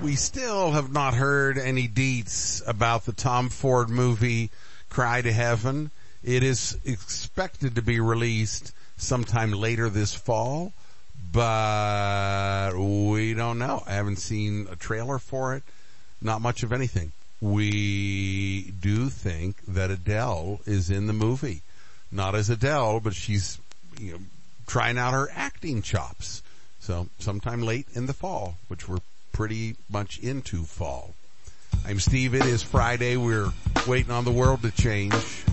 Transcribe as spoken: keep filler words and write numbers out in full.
We still have not heard any deets about the Tom Ford movie Cry to Heaven. It is expected to be released sometime later this fall, but we don't know. I haven't seen a trailer for it. Not much of anything. We do think that Adele is in the movie. Not as Adele, but she's, you know, trying out her acting chops. So sometime late in the fall, which we're pretty much into fall. I'm Steve. It is Friday. We're waiting on the world to change.